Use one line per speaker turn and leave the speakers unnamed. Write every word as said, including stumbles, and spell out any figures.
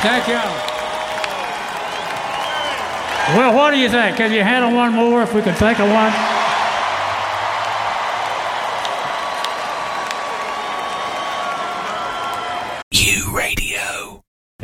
Thank you. Well, what do you think? Have you handled one more if we could think of one?